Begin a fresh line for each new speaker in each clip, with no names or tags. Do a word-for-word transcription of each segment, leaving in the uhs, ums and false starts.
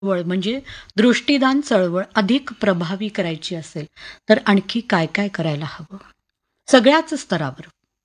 वळ म्हणजे दृष्टीदान चळवळ अधिक प्रभावी करायची असेल, तर आणखी काय-काय करायला हवं? सगळ्याच स्तरावर.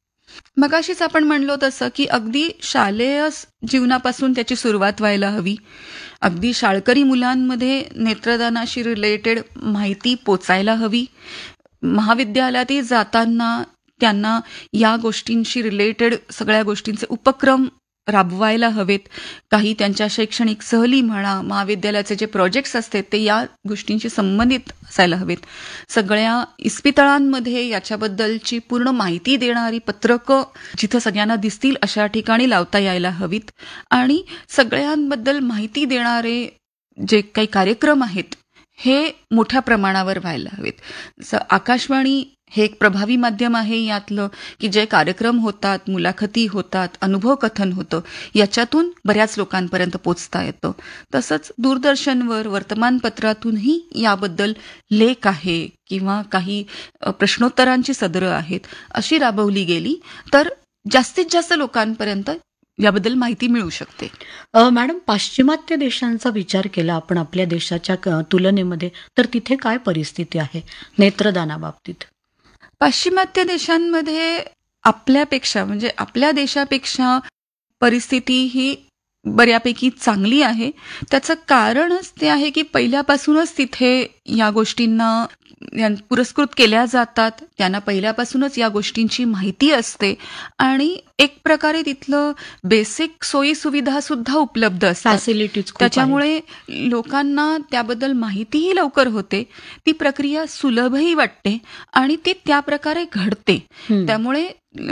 मगाशीच आपण म्हणलो तसं, की अगदी शालेय स जीवनापासून त्याची सुरुवात व्हायला हवी. अगदी शाळकरी मुलांमध्ये नेत्रदानाशी रिलेटेड माहिती पोचायला हवी. महाविद्यालयातही जाताना त्यांना या गोष्टींशी रिलेटेड सगळ्या गोष्टींचे उपक्रम राबवायला हवेत. काही त्यांच्या शैक्षणिक सहली म्हणा, महाविद्यालयाचे जे प्रोजेक्ट्स असतात ते या गोष्टींशी संबंधित असायला हवेत. सगळ्या इस्पितळांमध्ये याच्याबद्दलची पूर्ण माहिती देणारी पत्रकं जिथं सगळ्यांना दिसतील अशा ठिकाणी लावता यायला हवीत. आणि सगळ्यांबद्दल माहिती देणारे जे काही कार्यक्रम आहेत हे मोठ्या प्रमाणावर व्हायला हवेत. जसं आकाशवाणी हे एक प्रभावी माध्यम आहे यातलं, की जे कार्यक्रम होतात, मुलाखती होतात, अनुभव कथन होतं, याच्यातून बऱ्याच लोकांपर्यंत पोचता येतं. तसंच दूरदर्शनवर वर्तमानपत्रातूनही याबद्दल लेख आहे किंवा काही अ, प्रश्नोत्तरांची सदरं आहेत, अशी राबवली गेली तर जास्तीत जास्त लोकांपर्यंत याबद्दल माहिती मिळू शकते.
अ, मॅडम, पाश्चिमात्य देशांचा विचार केला आपण आपल्या देशाच्या क तुलनेमध्ये, तर तिथे काय परिस्थिती आहे नेत्रदानाबाबतीत?
पाश्चिमात्य देशांमध्ये आपल्यापेक्षा म्हणजे आपल्या देशापेक्षा परिस्थिती ही बऱ्यापैकी चांगली आहे. त्याचं कारणच ते आहे की पहिल्यापासूनच तिथे या गोष्टींना या पुरस्कृत केल्या जातात. त्यांना पहिल्यापासूनच या गोष्टींची माहिती असते आणि एक प्रकारे तिथलं बेसिक सोयी सुविधा सुद्धा उपलब्ध असतात.
फॅसिलिटीज खूप आहेत.
त्याच्यामुळे लोकांना त्याबद्दल माहितीही लवकर होते, ती प्रक्रिया सुलभही वाटते आणि ती त्या प्रकारे घडते.
हं.
त्यामुळे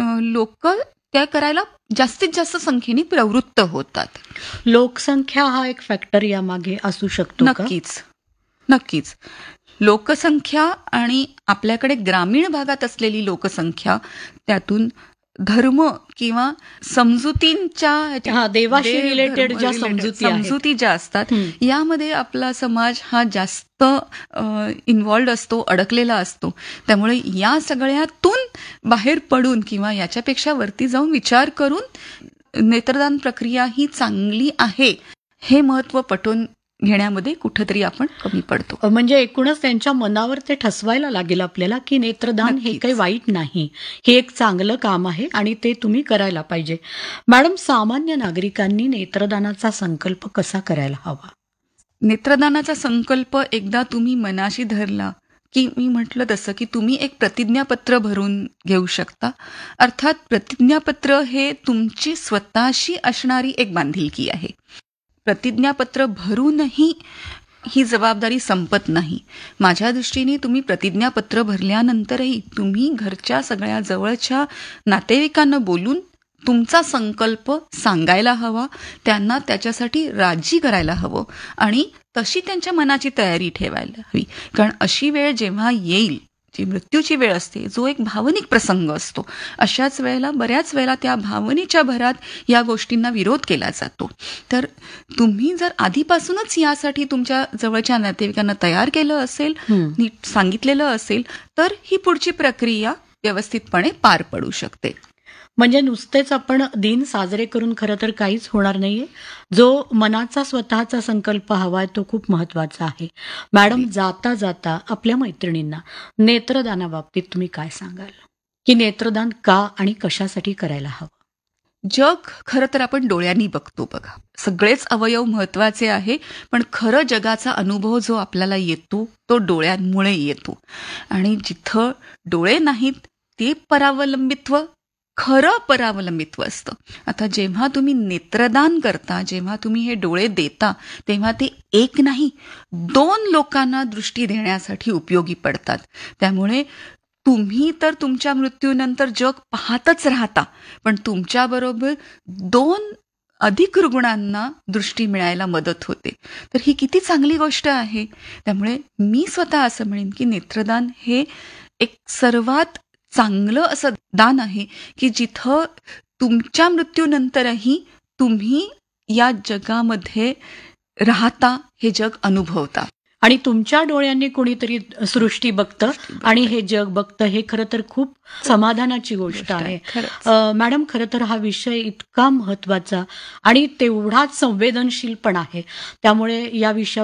लोक त्या करायला जास्तीत जास्त संख्येने प्रवृत्त होतात.
लोकसंख्या हा एक फॅक्टर यामागे असू शकतो का?
नक्कीच नक्कीच लोकसंख्या आणि आपल्याकडे ग्रामीण भागात असलेली लोकसंख्या, त्यातून धर्म किंवा समजुतींच्या
हा, देवाशी
देव-
रिलेटेड
धर्म
ज्या
related
समजुती आहेत.
समजुती ज्या असतात
हं.
यामध्ये आपला समाज हा जास्त इन्व्हॉल्ड असतो, अडकलेला असतो. त्यामुळे या सगळ्यातून बाहेर पडून किंवा याच्यापेक्षा वरती जाऊन विचार करून नेत्रदान प्रक्रिया ही चांगली आहे हे महत्त्व पटवून घेण्यामध्ये कुठेतरी आपण कमी पडतो.
अ, म्हणजे एकूणच त्यांच्या मनावर ते ठसवायला लागेल आपल्याला, की नेत्रदान हे
नक्कीच.
काही वाईट नाही, हे एक चांगलं काम आहे आणि ते तुम्ही करायला पाहिजे. मॅडम, सामान्य नागरिकांनी नेत्रदानाचा संकल्प कसा करायला हवा?
नेत्रदानाचा संकल्प एकदा तुम्ही मनाशी धरला की मी म्हटलं तसं की तुम्ही एक प्रतिज्ञापत्र भरून घेऊ शकता. अर्थात प्रतिज्ञापत्र हे तुमची स्वतःशी असणारी एक बांधिलकी आहे. प्रतिज्ञापत्र भरूनही ही जबाबदारी संपत नाही. माझ्या दृष्टीने तुम्ही प्रतिज्ञापत्र भरल्यानंतरही तुम्ही घरच्या सगळ्या जवळच्या नातेवाईकांना बोलून तुमचा संकल्प सांगायला हवा, त्यांना त्याच्यासाठी राजी करायला हवं आणि तशी त्यांच्या मनाची तयारी ठेवायला हवी. कारण अशी वेळ जेव्हा येईल, जी मृत्यूची वेळ असते, जो एक भावनिक प्रसंग असतो, अशाच वेळेला बऱ्याच वेळेला त्या भावनेच्या भरात या गोष्टींना विरोध केला जातो. तर तुम्ही जर आधीपासूनच यासाठी तुमच्या जवळच्या नातेवाईकांना तयार केलं असेल,
हं.
नीट सांगितलेलं असेल, तर ही पुढची प्रक्रिया व्यवस्थितपणे पार पडू शकते.
म्हणजे नुसतेच आपण दिन साजरे करून खरं तर काहीच होणार नाहीये. जो मनाचा स्वतःचा संकल्प हवाय तो खूप महत्वाचा आहे. मॅडम, जाता जाता आपल्या मैत्रिणींना नेत्रदानाबाबतीत तुम्ही काय सांगाल, की नेत्रदान का आणि कशासाठी करायला हवं?
जग खरं तर आपण डोळ्यांनी बघतो बघा. सगळेच अवयव महत्वाचे आहे, पण खरं जगाचा अनुभव जो आपल्याला येतो तो डोळ्यांमुळे येतो. आणि जिथं डोळे नाहीत ते परावलंबित्व खरं परावलंबित्व असतं. आता जेव्हा तुम्ही नेत्रदान करता, जेव्हा तुम्ही हे डोळे देता, तेव्हा ते एक नाही दोन लोकांना दृष्टी देण्यासाठी उपयोगी पडतात. त्यामुळे तुम्ही तर तुमच्या मृत्यूनंतर जग पाहतच राहता, पण तुमच्याबरोबर दोन अधिक रुग्णांना दृष्टी मिळायला मदत होते. तर ही किती चांगली गोष्ट आहे. त्यामुळे मी स्वतः असं म्हणेन की नेत्रदान हे एक सर्वात चांगलं असं दान आहे की जिथं तुमच्या मृत्यूनंतरही तुम्ही या जगामध्ये राहता, हे जग अनुभवता.
आणि तुमच्या डोळ्यांनी कोणीतरी सृष्टी बघतं आणि हे जग बघतं, हे खरं तर खूप समाधानाची गोष्ट आहे.
खरंच.
अ, मॅडम, खरं तर हा विषय इतका महत्वाचा आणि तेवढाच संवेदनशील पण आहे. त्यामुळे या विषयावर